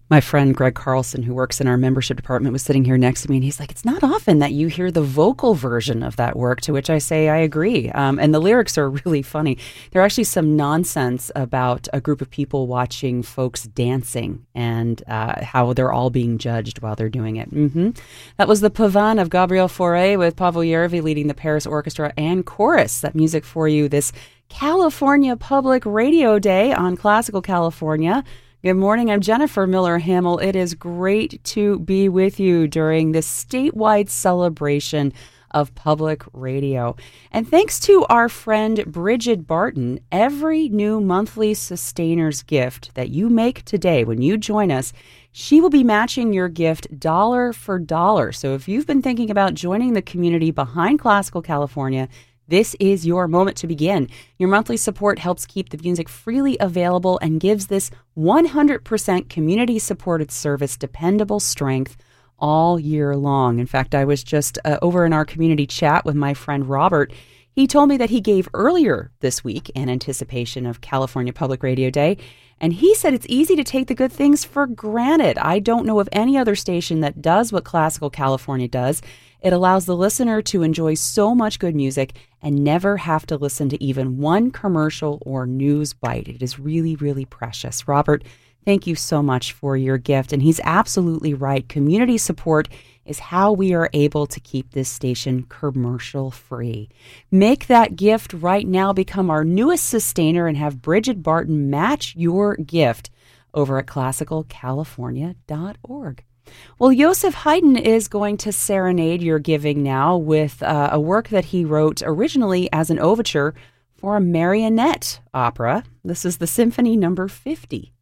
My friend Greg Carlson, who works in our membership department, was sitting here next to me, and he's like, it's not often that you hear the vocal version of that work, to which I say I agree. And the lyrics are really funny. There are actually some nonsense about a group of people watching folks dancing and how they're all being judged while they're doing it. That was the Pavane of Gabriel Fauré with Pavel Yervi leading the Paris Orchestra and Chorus. That music for you this California Public Radio Day on Classical California. Good morning. I'm Jennifer Miller Hamill. It is great to be with you during this statewide celebration of public radio. And thanks to our friend Bridget Barton, every new monthly Sustainers gift that you make today when you join us, she will be matching your gift dollar for dollar. So if you've been thinking about joining the community behind Classical California, this is your moment to begin. Your monthly support helps keep the music freely available and gives this 100% community-supported service dependable strength all year long. In fact, I was just over in our community chat with my friend Robert. He told me that he gave earlier this week in anticipation of California Public Radio Day, and he said it's easy to take the good things for granted. I don't know of any other station that does what Classical California does. It allows the listener to enjoy so much good music and never have to listen to even one commercial or news bite. It is really, really precious. Robert, thank you so much for your gift. And he's absolutely right. Community support is how we are able to keep this station commercial free. Make that gift right now. Become our newest sustainer and have Bridget Barton match your gift over at classicalcalifornia.org. Well, Joseph Haydn is going to serenade your giving now with a work that he wrote originally as an overture for a marionette opera. This is the Symphony Number 50.